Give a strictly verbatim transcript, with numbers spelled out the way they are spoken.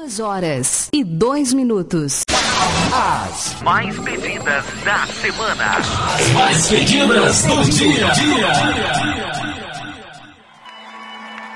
Duas horas e dois minutos. As mais pedidas da semana. As mais pedidas do dia. dia.